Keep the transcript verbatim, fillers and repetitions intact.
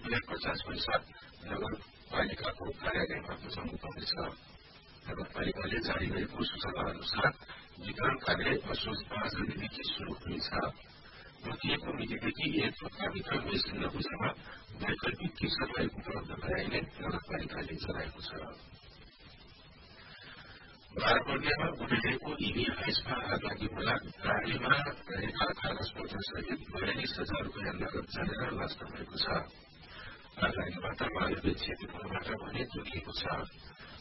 रुपियाँ पचास पैसा नगरपालिकाको कार्यालयमा बुझाउनु पर्नेछ। नगरपालिकाले जारी गरेको सूचना अनुसार वितरण कार्य असोज पाँच गतेदेखि शुरू हुनेछ। तोकिएको मितिदेखि एक हप्ताभित्र मेसिन नबुझामा वैकल्पिक किसनलाई उपलब्ध गराइने नगरपालिकाले जनाएको छ। बारबर्दियामा उठिरहेको ईभी हाइसमा आगामी बेला गाडीमा रहेका कागज पत्र सहित बयालिस हजार रुपियाँ नगद जानेर नष्ट भएको छ। आगामीबाट मानवीय क्षतिपूर्णबाट भने तोकिएको छ।